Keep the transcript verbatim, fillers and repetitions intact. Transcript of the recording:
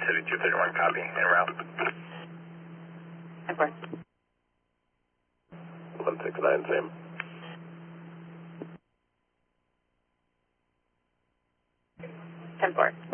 City two thirty-one, copy, en route. ten four. one six nine, same. ten four.